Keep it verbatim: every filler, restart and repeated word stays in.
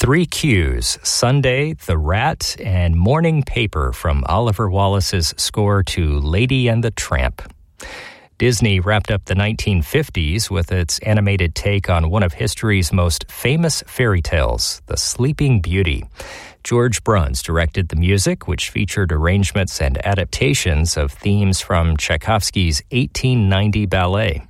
Three Cues, Sunday, The Rat, and Morning Paper from Oliver Wallace's score to Lady and the Tramp. Disney wrapped up the nineteen fifties with its animated take on one of history's most famous fairy tales, The Sleeping Beauty. George Bruns directed the music, which featured arrangements and adaptations of themes from Tchaikovsky's eighteen ninety ballet.